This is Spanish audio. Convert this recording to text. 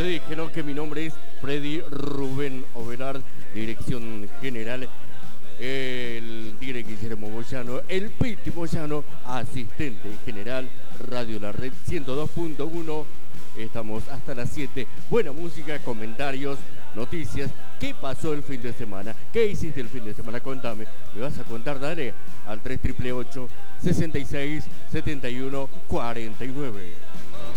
Te dijeron que mi nombre es Freddy Rubén Oberard, dirección general, el tigre Guillermo Moyano, el Piti Moyano, asistente general, Radio La Red 102.1. Estamos hasta las 7. Buena música, comentarios, noticias. ¿Qué pasó el fin de semana? ¿Qué hiciste el fin de semana? Contame. ¿Me vas a contar? Dale al 3888 66 71 49.